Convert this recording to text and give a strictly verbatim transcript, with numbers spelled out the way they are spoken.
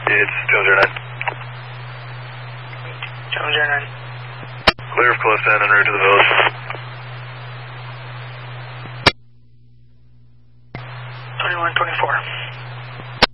It's Jones zero nine. Jones zero nine. Clear of Cliff End en route to the village. twenty-one twenty-four.